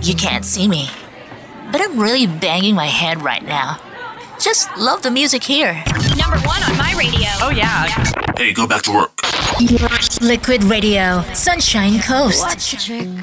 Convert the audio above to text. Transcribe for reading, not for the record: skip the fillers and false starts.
You can't see me, but I'm really banging my head right now. Just love the music here. Number 1 on my radio. Oh, yeah. Hey, go back to work. Liquid Radio, Sunshine Coast. What's the trick?